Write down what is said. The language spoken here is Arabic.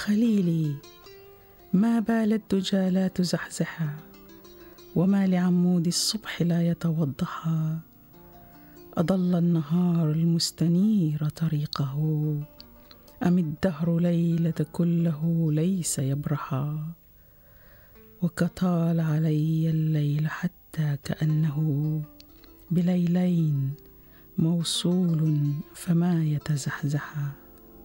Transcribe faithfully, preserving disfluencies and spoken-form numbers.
خليلي ما بال الدجى لا تزحزحا، وما لعمود الصبح لا يتوضحا. أضل النهار المستنير طريقه، أم الدهر ليلة كله ليس يبرحا. وكطال علي الليل حتى كأنه بليلين موصول فما يتزحزحا.